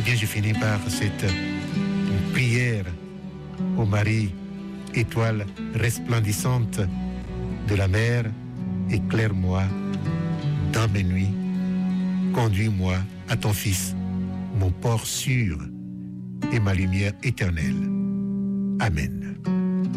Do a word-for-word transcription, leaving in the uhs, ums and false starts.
bien, j'ai fini par cette prière ô Marie, étoile resplendissante de la mer, éclaire-moi dans mes nuits, conduis-moi à ton Fils, mon port sûr et ma lumière éternelle. Amen.